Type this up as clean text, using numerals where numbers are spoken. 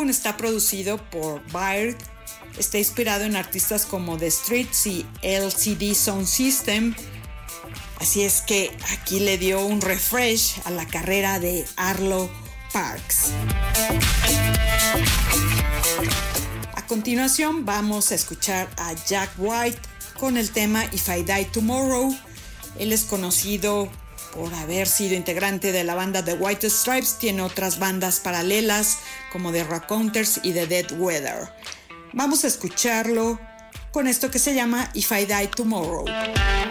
álbum está producido por Byrd, está inspirado en artistas como The Streets y LCD Sound System, así es que aquí le dio un refresh a la carrera de Arlo Parks. A continuación vamos a escuchar a Jack White con el tema If I Die Tomorrow. Él es conocido por haber sido integrante de la banda The White Stripes, tiene otras bandas paralelas como The Raconteurs y The Dead Weather. Vamos a escucharlo con esto que se llama If I Die Tomorrow.